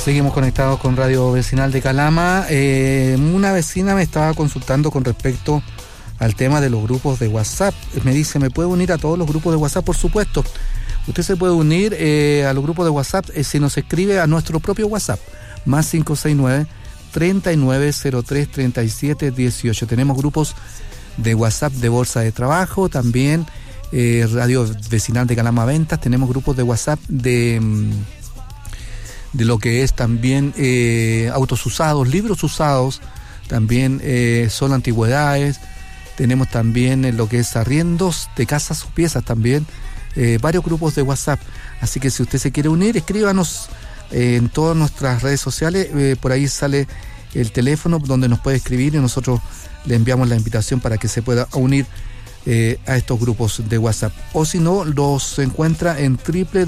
Seguimos conectados con Radio Vecinal de Calama. Una vecina me estaba consultando con respecto al tema de los grupos de WhatsApp. Me dice, ¿me puede unir a todos los grupos de WhatsApp? Por supuesto. Usted se puede unir a los grupos de WhatsApp si nos escribe a nuestro propio WhatsApp, más 569-3903-3718. Tenemos grupos de WhatsApp de Bolsa de Trabajo, también Radio Vecinal de Calama Ventas. Tenemos grupos de WhatsApp de lo que es también autos usados, libros usados, también solo antigüedades. Tenemos también lo que es arriendos de casas o piezas también, varios grupos de WhatsApp. Así que si usted se quiere unir, escríbanos en todas nuestras redes sociales, por ahí sale el teléfono donde nos puede escribir y nosotros le enviamos la invitación para que se pueda unir a estos grupos de WhatsApp. O si no, los encuentra en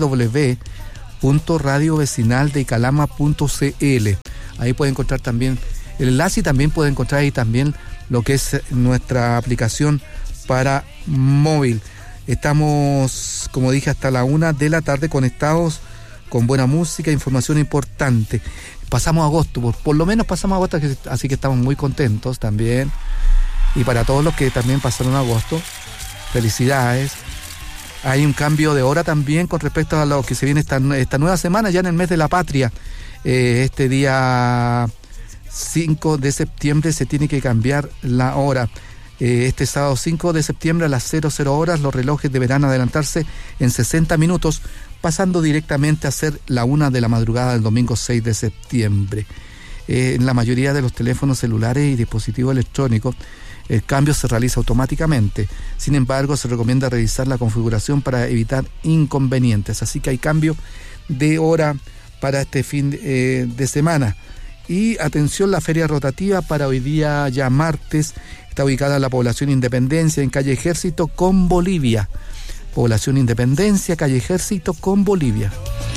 www.radiovecinaldecalama.cl. Ahí puede encontrar también el enlace y también puede encontrar ahí también lo que es nuestra aplicación para móvil. Estamos, como dije, hasta la 1 de la tarde conectados con buena música, información importante. Pasamos agosto, por lo menos pasamos agosto, así que estamos muy contentos también. Y para todos los que también pasaron agosto, felicidades. Hay un cambio de hora también con respecto a lo que se viene esta nueva semana, ya en el mes de la patria. Este día 5 de septiembre se tiene que cambiar la hora. Este sábado 5 de septiembre a las 00 horas los relojes deberán adelantarse en 60 minutos, pasando directamente a ser la 1 de la madrugada del domingo 6 de septiembre. En la mayoría de los teléfonos celulares y dispositivos electrónicos, el cambio se realiza automáticamente. Sin embargo, se recomienda revisar la configuración para evitar inconvenientes. Así que hay cambio de hora para este fin de semana. Y atención, la feria rotativa para hoy día, ya martes, está ubicada en la población Independencia, en calle Ejército con Bolivia. Población Independencia, calle Ejército con Bolivia.